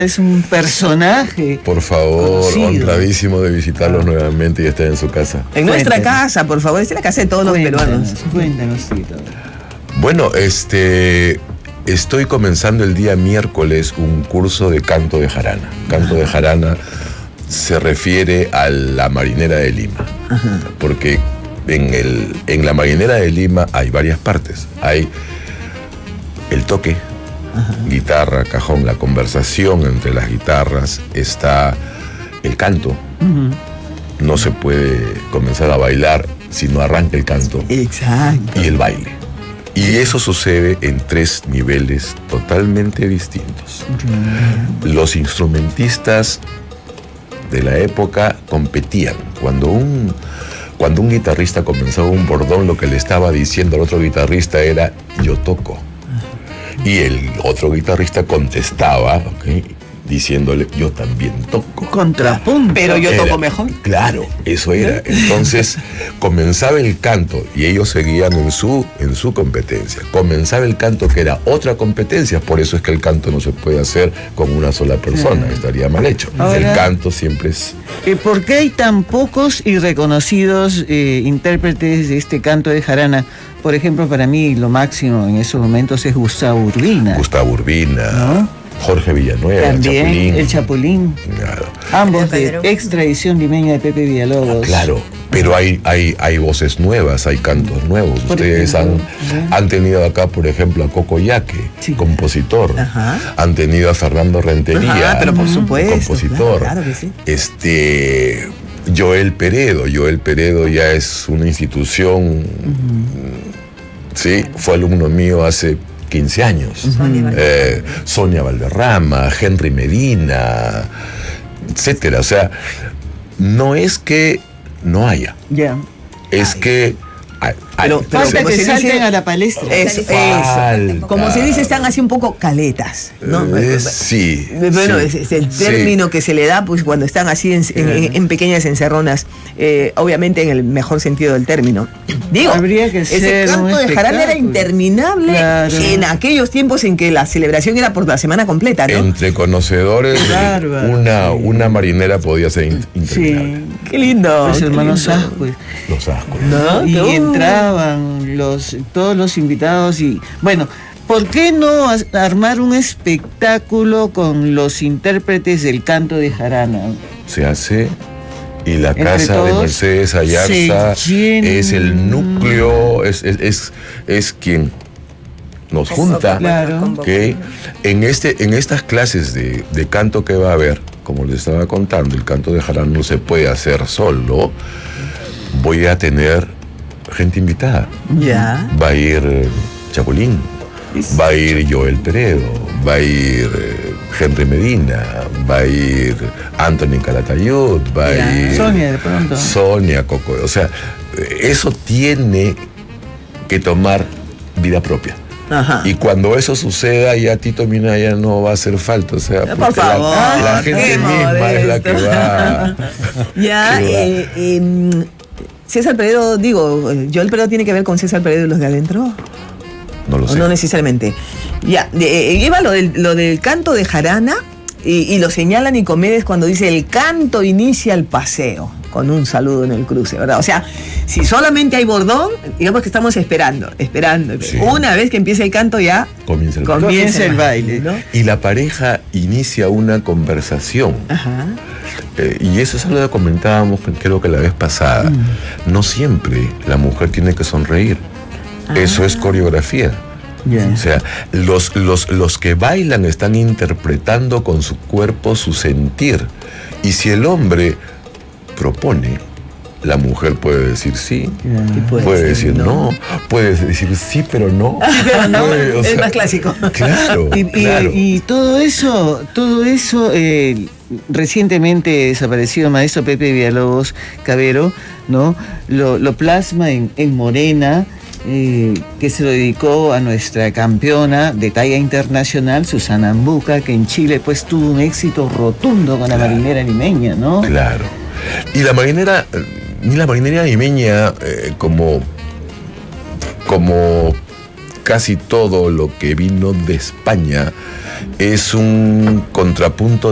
Es un personaje. Por favor, conocido. honradísimo de visitarlos nuevamente y estar en su casa. En nuestra Cuéntanos. casa, por favor, esta es la casa de todos los peruanos. Cuéntanos, Tito. Bueno, estoy comenzando el día miércoles un curso de canto de jarana. Canto de jarana se refiere a la Marinera de Lima, porque en la Marinera de Lima hay varias partes. Hay el toque, guitarra, cajón, la conversación entre las guitarras, está el canto. No se puede comenzar a bailar si no arranca el canto. Exacto. Y el baile. Y eso sucede en 3 niveles totalmente distintos. Los instrumentistas de la época competían. Cuando un guitarrista comenzaba un bordón, lo que le estaba diciendo al otro guitarrista era: yo toco. Y el otro guitarrista contestaba, ¿ok?, diciéndole: yo también toco. Contrapunto. Pero yo toco mejor. Claro, eso era. Entonces comenzaba el canto y ellos seguían en su competencia. Comenzaba el canto, que era otra competencia. Por eso es que el canto no se puede hacer con una sola persona, estaría mal hecho. Ahora, el canto siempre es... ¿Por qué hay tan pocos y reconocidos intérpretes de este canto de jarana? Por ejemplo, para mí lo máximo en esos momentos es Gustavo Urbina. Gustavo Urbina, ¿no? Jorge Villanueva, También Chapulín. el Chapulín. Claro. Ambos de Pedro. ex tradición limeña de Pepe Villalobos. Claro, pero hay voces nuevas, hay cantos nuevos. Por Ustedes ejemplo, han tenido acá, por ejemplo, a Coco Yaque, Sí. compositor. Ajá. Han tenido a Fernando Rentería, Ajá, pero por supuesto, compositor. claro que sí. Joel Peredo ya es una institución. Sí, fue alumno mío hace 15 años. Sonia Valderrama, Henry Medina, etcétera. O sea, no es que no haya, Ya. es que Pero Falta como que se salten dice- a la palestra. Eso. Falta. Como se dice, están así un poco caletas, ¿no? Sí. Bueno, sí, es el sí. término que se le da pues cuando están así en pequeñas encerronas, obviamente en el mejor sentido del término. Digo, Habría que ese ser un canto de jarana era espectáculo. interminable Claro. en aquellos tiempos en que la celebración era por la semana completa, ¿no? Entre conocedores, Bárbaro, una marinera podía ser interminable. Sí. Qué lindo. Los qué hermanos lindo. Ascuez. Los ascos. ¿No? Y Que, entraban todos los invitados y bueno, ¿por qué no armar un espectáculo con los intérpretes del canto de jarana? Se hace, y la Entre casa de todos Mercedes Ayarza se llena. es el núcleo, es quien nos junta. Claro. ¿Ok? En estas clases de canto que va a haber, como les estaba contando, el canto de jarana no se puede hacer solo. Voy a tener gente invitada. Ya. Va a ir Chapulín, va a ir Joel Peredo, va a ir Henry Medina, va a ir Anthony Calatayud, va a ir Sonia, de pronto. Sonia, Coco. O sea, eso tiene que tomar vida propia. Ajá. Y cuando eso suceda, ya Tito Minaya no va a hacer falta. O sea, Por porque favor, la qué gente misma es la que modesto. va. Ya, que va. César Peredo, Joel Peredo tiene que ver con César Peredo y los de adentro. No lo ¿O sé. no necesariamente? Ya, lleva lo del canto de jarana y lo señala Nicomedes cuando dice: el canto inicia el paseo, con un saludo en el cruce, ¿verdad? O sea, si solamente hay bordón, digamos que estamos esperando. Sí. Una vez que empiece el canto ya Comienza el Comienza el baile. ¿no? Y la pareja inicia una conversación. Ajá. Y eso es algo que comentábamos, creo que la vez pasada. No siempre la mujer tiene que sonreír. Eso es coreografía. Ya. O sea, los que bailan están interpretando con su cuerpo su sentir. Y si el hombre propone, la mujer puede decir sí, Y puede decir no, puede decir sí, pero no. Pero no, Puede, o es sea, más clásico. Claro, claro. Y todo eso, recientemente desaparecido maestro Pepe Villalobos Cabero, ¿no? Lo plasma en Morena, que se lo dedicó a nuestra campeona de talla internacional, Susana Ambuca, que en Chile pues tuvo un éxito rotundo con la marinera limeña, ¿no? Claro. Y la marinera limeña como casi todo lo que vino de España es un contrapunto